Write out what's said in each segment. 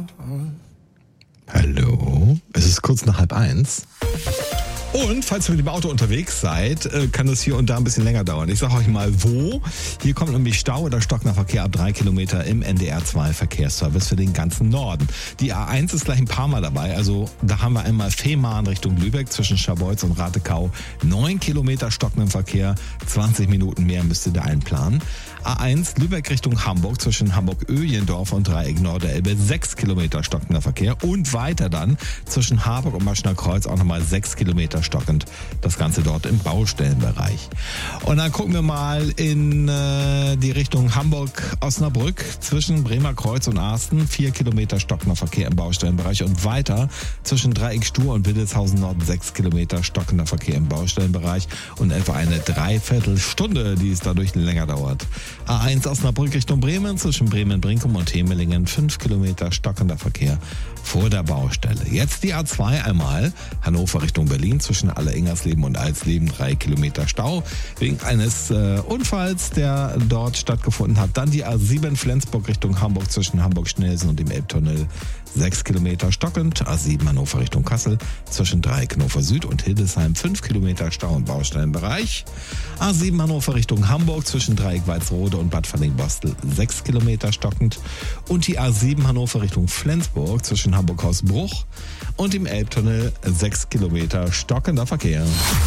Hallo, es ist kurz nach 12:30. Und falls ihr mit dem Auto unterwegs seid, kann das hier und da ein bisschen länger dauern. Ich sage euch mal wo. Hier kommt nämlich Stau oder stockender Verkehr ab 3 Kilometer im NDR2 Verkehrsservice für den ganzen Norden. Die A1 ist gleich ein paar Mal dabei. Also da haben wir einmal Fehmarn Richtung Lübeck zwischen Scharbeutz und Ratekau. 9 Kilometer stockenden Verkehr, 20 Minuten mehr müsst ihr da einplanen. A1 Lübeck Richtung Hamburg zwischen Hamburg-Öhlendorf und Dreieck Norderelbe 6 Kilometer stockender Verkehr und weiter dann zwischen Harburg und Maschner Kreuz auch nochmal 6 Kilometer stockend. Das Ganze dort im Baustellenbereich. Und dann gucken wir mal in die Richtung Hamburg-Osnabrück zwischen Bremer Kreuz und Arsten 4 Kilometer stockender Verkehr im Baustellenbereich und weiter zwischen Dreieck Stur und Wildeshausen Norden 6 Kilometer stockender Verkehr im Baustellenbereich und etwa eine Dreiviertelstunde, die es dadurch länger dauert. A1 Osnabrück Richtung Bremen zwischen Bremen-Brinkum und Hemelingen 5 Kilometer stockender Verkehr vor der Baustelle. Jetzt die A2 einmal Hannover Richtung Berlin zwischen Aller-Ingersleben und Alsleben 3 Kilometer Stau wegen eines Unfalls, der dort stattgefunden hat. Dann die A7 Flensburg Richtung Hamburg zwischen Hamburg-Schnelsen und dem Elbtunnel 6 Kilometer stockend. A7 Hannover Richtung Kassel zwischen Dreieck Hannover Süd und Hildesheim 5 Kilometer Stau im Baustellenbereich. A7 Hannover Richtung Hamburg zwischen Dreieck Walsrode und Bad Falling-Bostel 6 Kilometer stockend. Und die A7 Hannover Richtung Flensburg zwischen Hamburg-Hausbruch und dem Elbtunnel 6 Kilometer stockender Verkehr.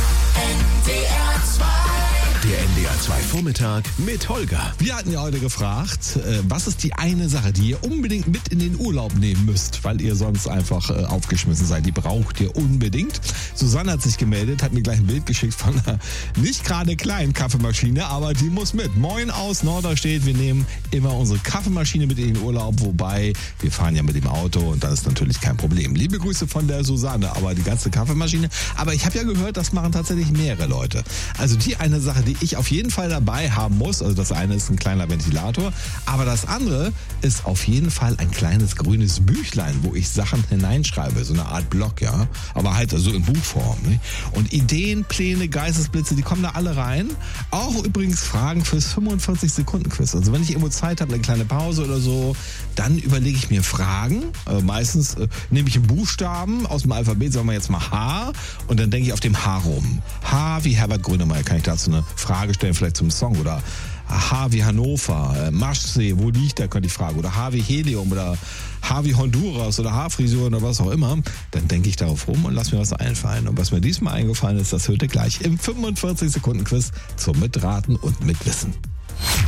Der NDR2 Vormittag mit Holger. Wir hatten ja heute gefragt, was ist die eine Sache, die ihr unbedingt mit in den Urlaub nehmen müsst, weil ihr sonst einfach aufgeschmissen seid. Die braucht ihr unbedingt. Susanne hat sich gemeldet, hat mir gleich ein Bild geschickt von einer nicht gerade kleinen Kaffeemaschine, aber die muss mit. Moin aus Norderstedt, wir nehmen immer unsere Kaffeemaschine mit in den Urlaub, wobei wir fahren ja mit dem Auto und das ist natürlich kein Problem. Liebe Grüße von der Susanne, aber die ganze Kaffeemaschine. Aber ich habe ja gehört, das machen tatsächlich mehrere Leute. Also die eine Sache, die ich auf jeden Fall dabei haben muss, also das eine ist ein kleiner Ventilator, aber das andere ist auf jeden Fall ein kleines grünes Büchlein, wo ich Sachen hineinschreibe, so eine Art Blog, ja, aber halt so in Buchform. Ne? Und Ideen, Pläne, Geistesblitze, die kommen da alle rein. Auch übrigens Fragen fürs 45-Sekunden-Quiz. Also wenn ich irgendwo Zeit habe, eine kleine Pause oder so, dann überlege ich mir Fragen. Meistens nehme ich einen Buchstaben aus dem Alphabet, sagen wir jetzt mal H, und dann denke ich auf dem H rum. H wie Herbert Grönemeyer, kann ich dazu eine Frage stellen, vielleicht zum Song, oder H wie Hannover, Maschsee, wo liegt der, könnte ich fragen, oder H wie Helium oder H wie Honduras oder Haarfrisur oder was auch immer, dann denke ich darauf rum und lass mir was einfallen. Und was mir diesmal eingefallen ist, das hört ihr gleich im 45-Sekunden-Quiz zum Mitraten und Mitwissen.